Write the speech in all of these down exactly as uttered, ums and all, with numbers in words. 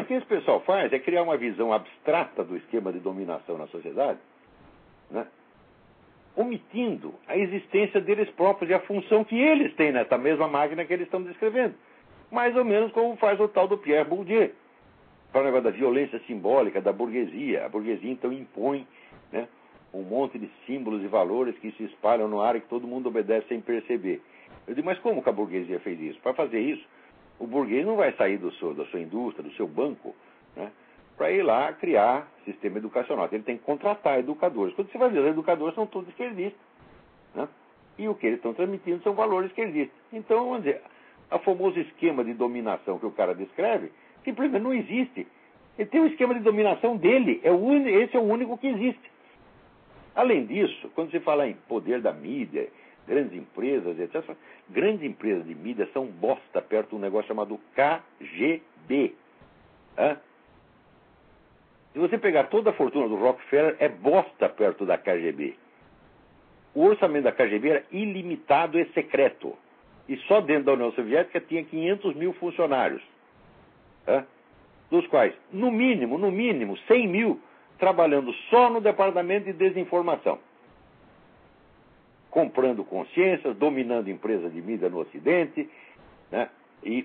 que esse pessoal faz é criar uma visão abstrata do esquema de dominação na sociedade, né? Omitindo a existência deles próprios e a função que eles têm nessa mesma máquina que eles estão descrevendo. Mais ou menos como faz o tal do Pierre Bourdieu. Para o negócio da violência simbólica da burguesia. A burguesia, então, impõe, né, um monte de símbolos e valores que se espalham no ar e que todo mundo obedece sem perceber. Eu digo, mas como que a burguesia fez isso? Para fazer isso, o burguês não vai sair do seu, da sua indústria, do seu banco, né, para ir lá criar sistema educacional. Ele tem que contratar educadores. Quando você vai ver, os educadores são todos esquerdistas, né? E o que eles estão transmitindo são valores esquerdistas. Então, vamos dizer, o famoso esquema de dominação que o cara descreve, simplesmente não existe. Ele tem um esquema de dominação dele. É o un... Esse é o único que existe. Além disso, quando se fala em poder da mídia, grandes empresas, etcétera, grandes empresas de mídia são bosta perto de um negócio chamado K G B. Hã? Se você pegar toda a fortuna do Rockefeller, é bosta perto da K G B. O orçamento da K G B era ilimitado e secreto. E só dentro da União Soviética tinha quinhentos mil funcionários. Tá? Dos quais, no mínimo, no mínimo, cem mil trabalhando só no departamento de desinformação. Comprando consciências, dominando empresas de mídia no Ocidente, né? E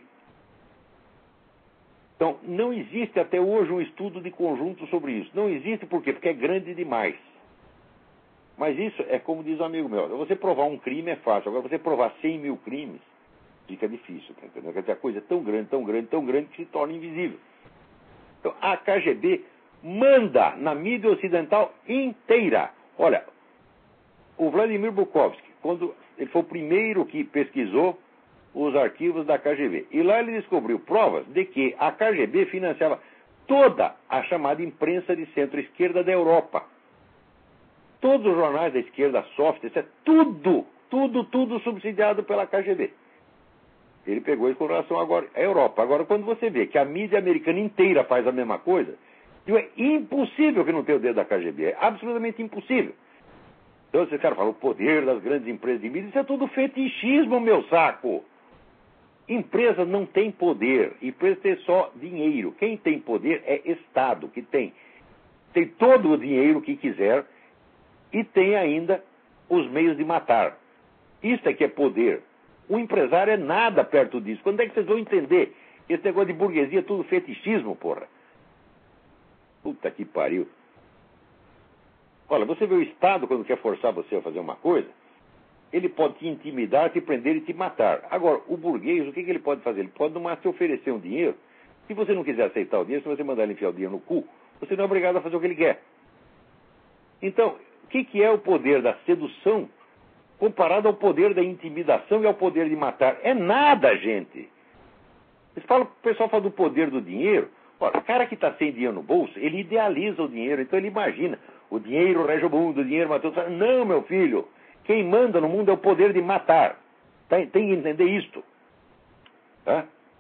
então, não existe até hoje um estudo de conjunto sobre isso. Não existe por quê? Porque é grande demais. Mas isso é como diz um amigo meu. Você provar um crime é fácil. Agora, você provar cem mil crimes fica difícil. Tá entendendo? Quer dizer, a coisa é tão grande, tão grande, tão grande que se torna invisível. Então, a K G B manda na mídia ocidental inteira. Olha, o Vladimir Bukovsky, quando ele foi o primeiro que pesquisou os arquivos da K G B. E lá ele descobriu provas de que a K G B financiava toda a chamada imprensa de centro-esquerda da Europa. Todos os jornais da esquerda, soft, etcétera, tudo, tudo, tudo subsidiado pela K G B. Ele pegou isso com relação agora à Europa. Agora, quando você vê que a mídia americana inteira faz a mesma coisa, é impossível que não tenha o dedo da K G B. É absolutamente impossível. Então, esse cara fala, o poder das grandes empresas de mídia, isso é tudo fetichismo, meu saco. Empresa não tem poder, empresa tem só dinheiro. Quem tem poder é Estado, que tem, tem todo o dinheiro que quiser e tem ainda os meios de matar. Isso é que é poder. O empresário é nada perto disso. Quando é que vocês vão entender? Esse negócio de burguesia é tudo fetichismo, porra. Puta que pariu. Olha, você vê o Estado quando quer forçar você a fazer uma coisa, ele pode te intimidar, te prender e te matar. Agora, o burguês, o que, que ele pode fazer? Ele pode, no máximo, te oferecer um dinheiro. Se você não quiser aceitar o dinheiro, se você mandar ele enfiar o dinheiro no cu, você não é obrigado a fazer o que ele quer. Então, o que, que é o poder da sedução comparado ao poder da intimidação e ao poder de matar? É nada, gente. Eles falam, o pessoal fala do poder do dinheiro. Olha, o cara que está sem dinheiro no bolso, ele idealiza o dinheiro. Então ele imagina, o dinheiro rege o mundo, o dinheiro matou. Não, meu filho. Quem manda no mundo é o poder de matar. Tem, tem que entender isto. Tá?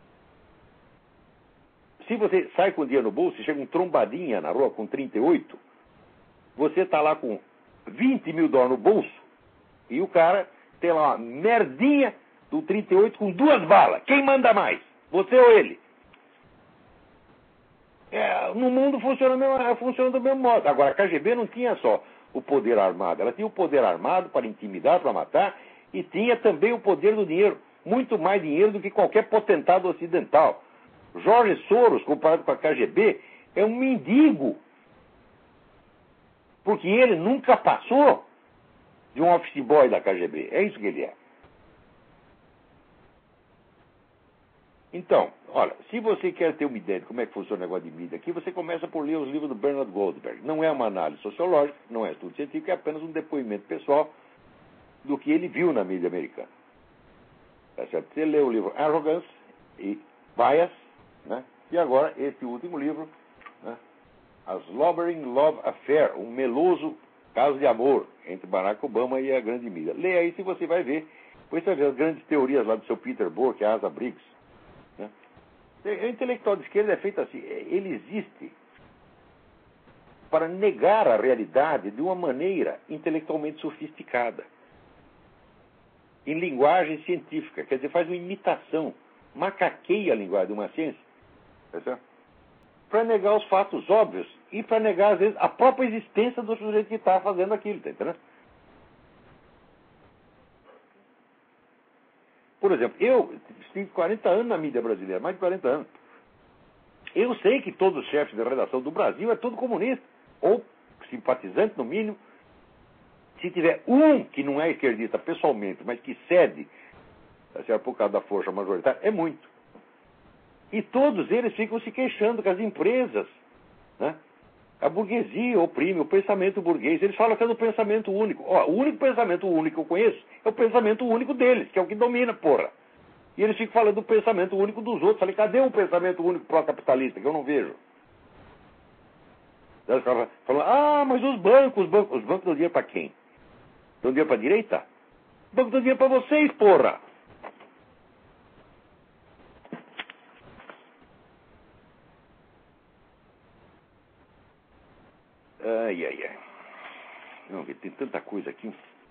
Se você sai com o dinheiro no bolso e chega um trombadinha na rua com trinta e oito, você está lá com vinte mil dólares no bolso e o cara tem lá uma merdinha do trinta e oito com duas balas. Quem manda mais? Você ou ele? É, no mundo funciona, mesmo, funciona do mesmo modo. Agora, a K G B não tinha só o poder armado. Ela tinha o poder armado para intimidar, para matar, e tinha também o poder do dinheiro. Muito mais dinheiro do que qualquer potentado ocidental. Jorge Soros, comparado com a K G B, é um mendigo. Porque ele nunca passou de um office boy da K G B. É isso que ele é. Então, olha, se você quer ter uma ideia de como é que funciona o negócio de mídia aqui, você começa por ler os livros do Bernard Goldberg. Não é uma análise sociológica, não é estudo científico, é apenas um depoimento pessoal do que ele viu na mídia americana. Tá certo? Você lê o livro Arrogance e Bias, né? E agora esse último livro, né? A Slobbering Love Affair, um meloso caso de amor entre Barack Obama e a grande mídia. Leia aí se você vai ver. Depois você vai ver as grandes teorias lá do seu Peter Burke, a Asa Briggs. Né? O intelectual de esquerda é feito assim. Ele existe para negar a realidade de uma maneira intelectualmente sofisticada. Em linguagem científica. Quer dizer, faz uma imitação. Macaqueia a linguagem de uma ciência. Tá certo? para negar os fatos óbvios e para negar, às vezes, a própria existência do sujeito que está fazendo aquilo, tá entendendo? Por exemplo, eu tive quarenta anos na mídia brasileira, mais de quarenta anos. Eu sei que todos os chefes de redação do Brasil é tudo comunista, ou simpatizante, no mínimo. Se tiver um que não é esquerdista pessoalmente, mas que cede, assim, por causa da força majoritária, é muito. E todos eles ficam se queixando que as empresas, né, a burguesia oprime o pensamento burguês. Eles falam que é do pensamento único. Ó, o único pensamento único que eu conheço é o pensamento único deles, que é o que domina, porra. E eles ficam falando do pensamento único dos outros. Falei, cadê o pensamento único pró-capitalista, que eu não vejo? Eles falam, ah, mas os bancos, os bancos, os bancos dão dinheiro para quem? Dão dinheiro para a direita? Os bancos dão dinheiro para vocês, porra! Ai, ai, ai. Não, tem tanta coisa aqui.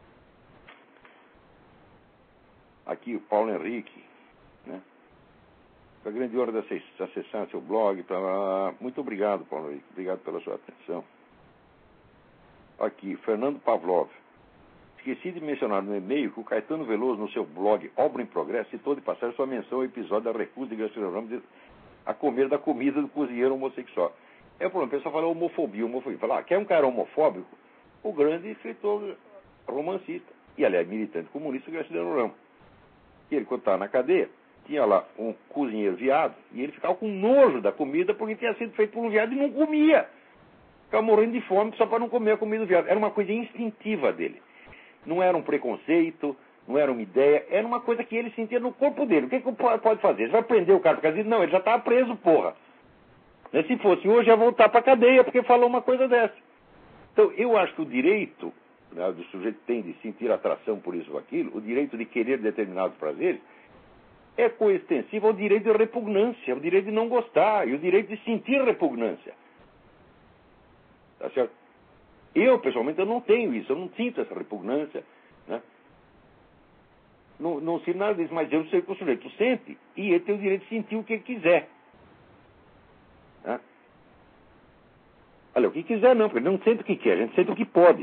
Aqui o Paulo Henrique, né? Foi a grande hora de acessar seu blog. Pra... Muito obrigado, Paulo Henrique. Obrigado pela sua atenção. Aqui, Fernando Pavlov. Esqueci de mencionar no e-mail que o Caetano Veloso, no seu blog Obra em Progresso, citou de passar sua menção ao episódio da recusa de Garcia Ramos a comer da comida do cozinheiro homossexual. É o problema, o pessoal fala homofobia, homofobia. Fala, ah, quer um cara homofóbico? O grande escritor romancista, e aliás, militante comunista, Graciliano Ramos. E ele, quando estava na cadeia, tinha lá um cozinheiro viado, e ele ficava com nojo da comida porque tinha sido feito por um viado e não comia. Ficava morrendo de fome só para não comer a comida do viado. Era uma coisa instintiva dele. Não era um preconceito, não era uma ideia, era uma coisa que ele sentia no corpo dele. O que, que pode fazer? Ele vai prender o cara por causa disso? Não, ele já estava preso, porra. Se fosse hoje, ia voltar para a cadeia porque falou uma coisa dessa. Então, eu acho que o direito, né, do sujeito tem de sentir atração por isso ou aquilo, o direito de querer determinados prazeres, é coextensivo ao direito de repugnância, ao direito de não gostar e o direito de sentir repugnância. Tá certo? Eu, pessoalmente, eu não tenho isso, eu não sinto essa repugnância, né? Não, não sinto nada disso, mas eu sei que o sujeito sente e ele tem o direito de sentir o que ele quiser. Né? Olha, o que quiser não, porque ele não sente o que quer, a gente sente o que pode.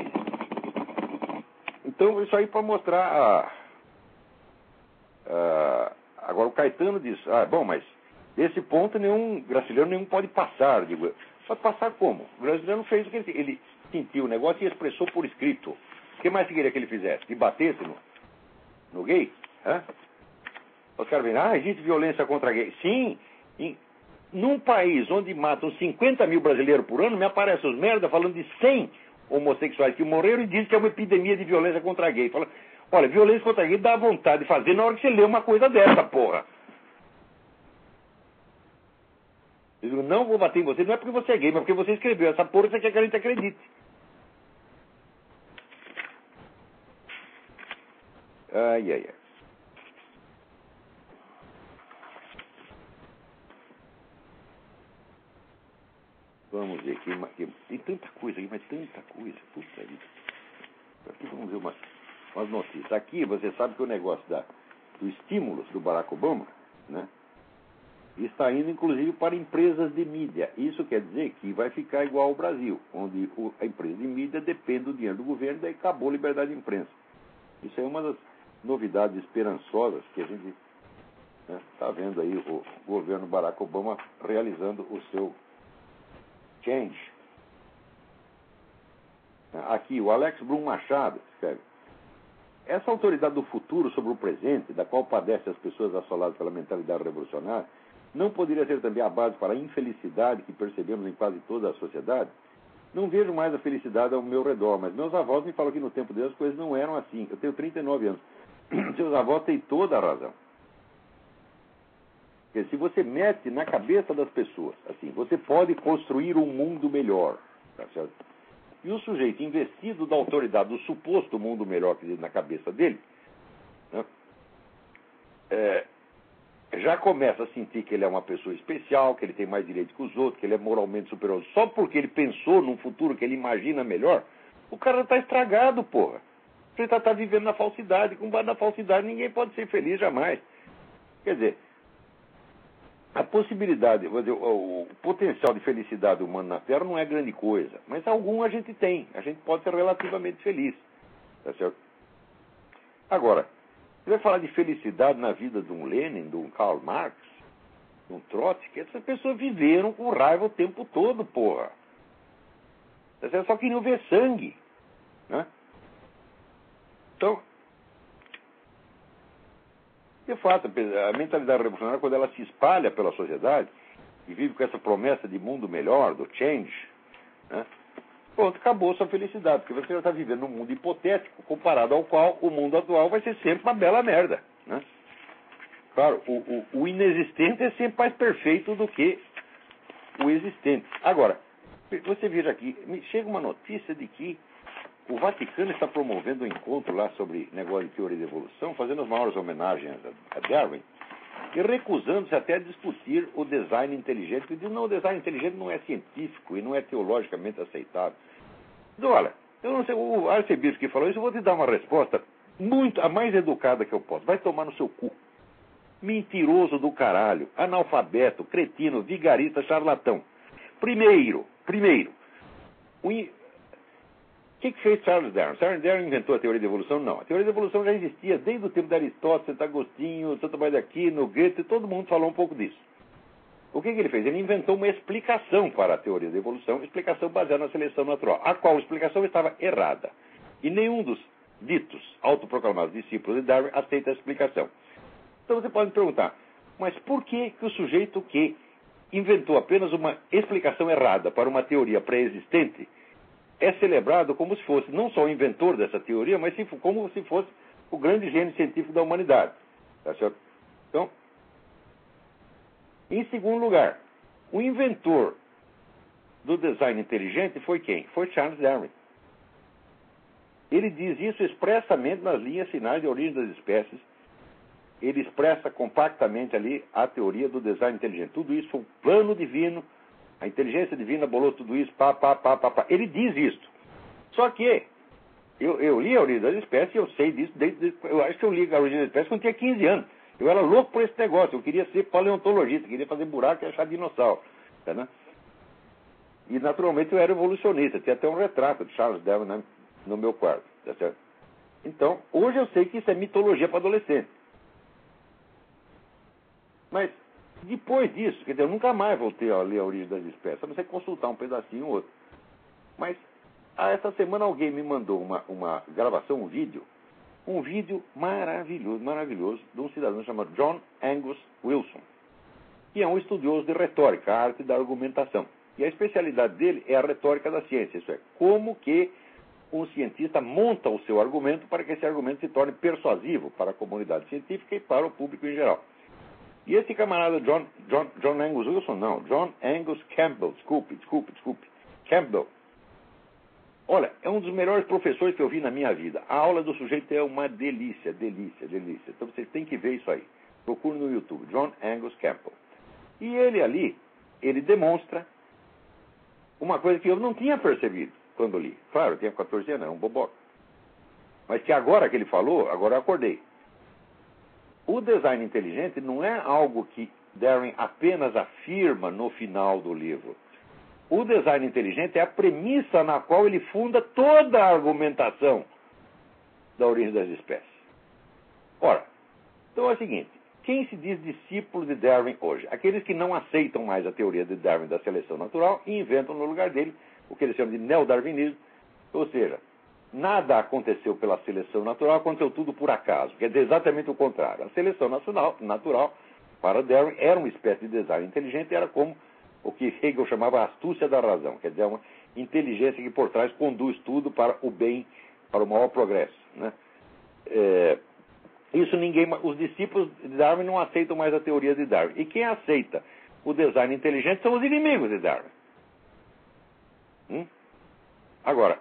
Então, isso aí para mostrar a, a... Agora, o Caetano diz, ah, bom, mas desse ponto nenhum Graciliano nenhum pode passar. Digo, pode passar como? O Graciliano fez o que ele, ele sentiu o negócio e expressou por escrito. O que mais você queria que ele fizesse? Que batesse no, no gay? Hã? Os caras vêm, ah, existe violência contra gay. Sim, em, num país onde matam cinquenta mil brasileiros por ano, me aparecem os merda falando de cem homossexuais que morreram e dizem que é uma epidemia de violência contra gay. Fala, olha, violência contra gay dá vontade de fazer na hora que você lê uma coisa dessa, porra. Eu digo, não vou bater em você, não é porque você é gay, mas porque você escreveu essa porra, você quer que a gente acredite. Ai, ai, ai. Vamos ver aqui, aqui. Tem tanta coisa aqui, mas tanta coisa. Puta vida. Aqui vamos ver umas, umas notícias. Aqui você sabe que o negócio da, do estímulo do Barack Obama, né, está indo inclusive para empresas de mídia. Isso quer dizer que vai ficar igual ao Brasil, onde o, a empresa de mídia depende do dinheiro do governo, daí acabou a liberdade de imprensa. Isso é uma das novidades esperançosas que a gente está, né, vendo aí o governo Barack Obama realizando o seu change. Aqui, o Alex Blum Machado escreve: essa autoridade do futuro sobre o presente, da qual padecem as pessoas assoladas pela mentalidade revolucionária, não poderia ser também a base para a infelicidade que percebemos em quase toda a sociedade? Não vejo mais a felicidade ao meu redor, mas meus avós me falam que no tempo deles as coisas não eram assim. Eu tenho trinta e nove anos. Seus avós têm toda a razão. Porque se você mete na cabeça das pessoas, assim, você pode construir um mundo melhor. Tá certo? E o sujeito investido da autoridade do suposto mundo melhor que na cabeça dele, né, é, já começa a sentir que ele é uma pessoa especial, que ele tem mais direito que os outros, que ele é moralmente superior. Só porque ele pensou num futuro que ele imagina melhor, o cara está estragado, porra. Ele está tá vivendo na falsidade. Com base na falsidade, ninguém pode ser feliz jamais. Quer dizer, a possibilidade, vou dizer, o, o potencial de felicidade humana na Terra não é grande coisa, mas algum a gente tem. A gente pode ser relativamente feliz. Tá certo? Agora, você vai falar de felicidade na vida de um Lenin, de um Karl Marx, de um Trotsky, essas pessoas viveram com raiva o tempo todo, porra. Tá certo? Só queriam ver sangue. Né? Então, de fato, a mentalidade revolucionária, quando ela se espalha pela sociedade e vive com essa promessa de mundo melhor, do change, né? Pronto, acabou sua felicidade, porque você já está vivendo num mundo hipotético, comparado ao qual o mundo atual vai ser sempre uma bela merda. Né? Claro, o, o, o inexistente é sempre mais perfeito do que o existente. Agora, você veja aqui, me chega uma notícia de que o Vaticano está promovendo um encontro lá sobre negócio de teoria da evolução, fazendo as maiores homenagens a Darwin, e recusando-se até a discutir o design inteligente. Porque não, o design inteligente não é científico e não é teologicamente aceitável. Então, olha, eu não sei, o arcebispo que falou isso, eu vou te dar uma resposta muito, a mais educada que eu posso. Vai tomar no seu cu. Mentiroso do caralho, analfabeto, cretino, vigarista, charlatão. Primeiro, primeiro, o in... O que, que fez Charles Darwin? Charles Darwin inventou a teoria da evolução? Não. A teoria da evolução já existia desde o tempo de Aristóteles, Santo Agostinho, Santo Tomás de Aquino, Goethe, todo mundo falou um pouco disso. O que, que ele fez? Ele inventou uma explicação para a teoria da evolução, explicação baseada na seleção natural, a qual explicação estava errada. E nenhum dos ditos, autoproclamados discípulos de Darwin aceita a explicação. Então você pode me perguntar, mas por que, que o sujeito que inventou apenas uma explicação errada para uma teoria pré-existente é celebrado como se fosse não só o inventor dessa teoria, mas como se fosse o grande gênio científico da humanidade? Tá certo? Então, em segundo lugar, o inventor do design inteligente foi quem? Foi Charles Darwin. Ele diz isso expressamente nas linhas finais de origem das espécies. Ele expressa compactamente ali a teoria do design inteligente. Tudo isso foi um plano divino. A inteligência divina bolou tudo isso, pá, pá, pá, pá, pá. Ele diz isso. Só que eu, eu li a origem das espécies e eu sei disso desde, eu acho que eu li a origem das espécies quando tinha quinze anos. Eu era louco por esse negócio. Eu queria ser paleontologista, queria fazer buraco e achar dinossauro. Tá, né? E naturalmente eu era evolucionista. Tinha até um retrato de Charles Darwin né, no meu quarto. Tá certo? Então, hoje eu sei que isso é mitologia para adolescente. Mas depois disso, quer dizer, eu nunca mais voltei a ler a origem das espécies, a não ser consultar um pedacinho ou outro. Mas, ah, essa semana alguém me mandou uma, uma gravação, um vídeo, um vídeo maravilhoso, maravilhoso, de um cidadão chamado John Angus Wilson, que é um estudioso de retórica, a arte da argumentação. E a especialidade dele é a retórica da ciência, isso é, como que um cientista monta o seu argumento para que esse argumento se torne persuasivo para a comunidade científica e para o público em geral. E esse camarada John, John, John Angus Wilson, não, John Angus Campbell, desculpe, desculpe, desculpe, Campbell. Olha, é um dos melhores professores que eu vi na minha vida. A aula do sujeito é uma delícia, delícia, delícia. Então vocês têm que ver isso aí. Procure no YouTube, John Angus Campbell. E ele ali, ele demonstra uma coisa que eu não tinha percebido quando li. Claro, eu tinha quatorze anos, era um boboca. Mas que agora que ele falou, agora eu acordei. O design inteligente não é algo que Darwin apenas afirma no final do livro. O design inteligente é a premissa na qual ele funda toda a argumentação da origem das espécies. Ora, então é o seguinte, quem se diz discípulo de Darwin hoje? Aqueles que não aceitam mais a teoria de Darwin da seleção natural e inventam no lugar dele o que eles chamam de neodarwinismo, ou seja, nada aconteceu pela seleção natural, aconteceu tudo por acaso. Quer dizer, exatamente o contrário. A seleção nacional, natural, para Darwin, era uma espécie de design inteligente, era como o que Hegel chamava a astúcia da razão. Quer dizer, uma inteligência que por trás conduz tudo para o bem, para o maior progresso. Né? É, isso ninguém, os discípulos de Darwin não aceitam mais a teoria de Darwin. E quem aceita o design inteligente são os inimigos de Darwin. Hum? Agora,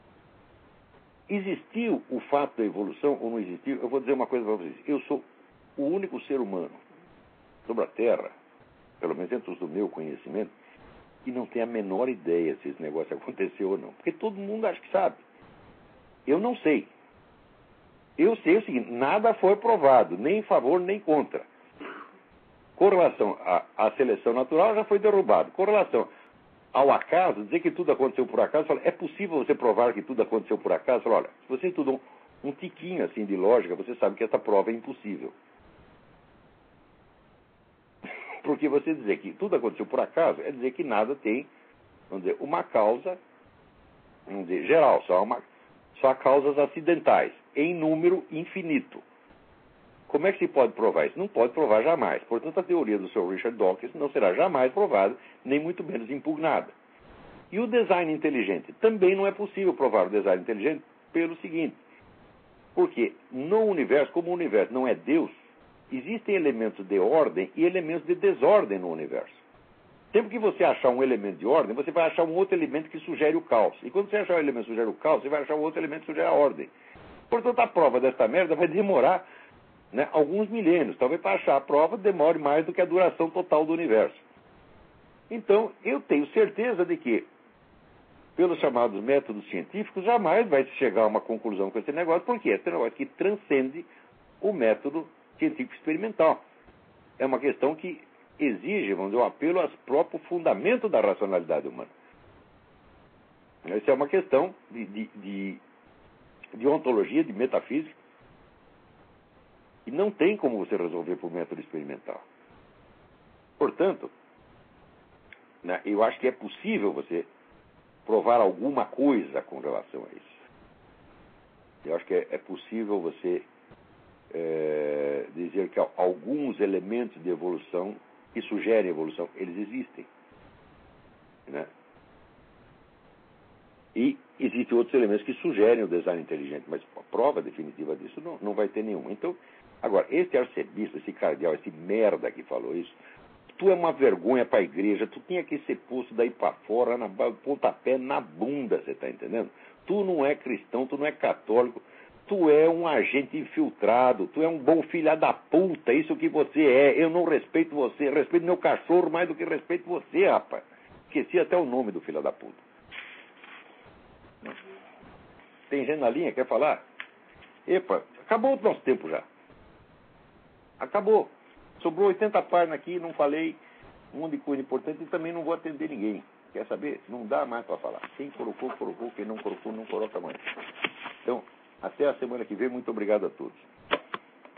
existiu o fato da evolução ou não existiu? Eu vou dizer uma coisa para vocês. Eu sou o único ser humano sobre a Terra, pelo menos dentro do meu conhecimento, que não tem a menor ideia se esse negócio aconteceu ou não. Porque todo mundo acha que sabe. Eu não sei. Eu sei o seguinte, nada foi provado, nem em favor nem contra. Com relação à seleção natural, já foi derrubado. Com relação ao acaso, dizer que tudo aconteceu por acaso, fala, é possível você provar que tudo aconteceu por acaso? Fala, olha, se você estudou um, um tiquinho assim de lógica, você sabe que essa prova é impossível. Porque você dizer que tudo aconteceu por acaso é dizer que nada tem, vamos dizer, uma causa, vamos dizer, geral, só, uma, só há causas acidentais, em número infinito. Como é que se pode provar isso? Não pode provar jamais. Portanto, a teoria do senhor Richard Dawkins não será jamais provada, nem muito menos impugnada. E o design inteligente? Também não é possível provar o design inteligente pelo seguinte. Porque no universo, como o universo não é Deus, existem elementos de ordem e elementos de desordem no universo. Sempre que você achar um elemento de ordem, você vai achar um outro elemento que sugere o caos. E quando você achar um elemento que sugere o caos, você vai achar um outro elemento que sugere a ordem. Portanto, a prova desta merda vai demorar, né, alguns milênios. Talvez para achar a prova demore mais do que a duração total do universo. Então, eu tenho certeza de que, pelos chamados métodos científicos, jamais vai se chegar a uma conclusão com esse negócio, porque esse negócio que transcende o método científico experimental. É uma questão que exige, vamos dizer, um apelo ao próprio fundamento da racionalidade humana. Essa é uma questão de, de, de, de ontologia, de metafísica, e não tem como você resolver por método experimental. Portanto, né, eu acho que é possível você provar alguma coisa com relação a isso. Eu acho que é, é possível você é, dizer que alguns elementos de evolução que sugerem evolução, eles existem. Né? E existem outros elementos que sugerem o design inteligente, mas a prova definitiva disso não, não vai ter nenhuma. Então, agora, esse arcebispo, esse cardeal, esse merda que falou isso, tu é uma vergonha para a igreja, tu tinha que ser posto daí para fora, na pontapé na bunda, você está entendendo? Tu não é cristão, tu não é católico, tu é um agente infiltrado, tu é um bom filho da puta, isso que você é. Eu não respeito você, respeito meu cachorro mais do que respeito você, rapaz. Esqueci até o nome do filho da puta. Tem gente na linha, quer falar? Epa, acabou o nosso tempo já. Acabou. Sobrou oitenta páginas aqui, não falei um monte de coisa importante e também não vou atender ninguém. Quer saber? Não dá mais para falar. Quem colocou, colocou. Quem não colocou, não coloca mais. Então, até a semana que vem. Muito obrigado a todos.